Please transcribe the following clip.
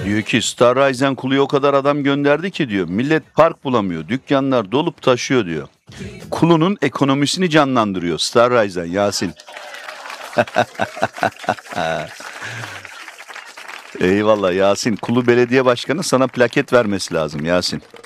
Diyor ki Starryzen Kulu'ya o kadar adam gönderdi ki diyor. Millet park bulamıyor. Dükkanlar dolup taşıyor diyor. Kulu'nun ekonomisini canlandırıyor Starryzen Yasin. Eyvallah Yasin. Kulu Belediye Başkanı sana plaket vermesi lazım Yasin.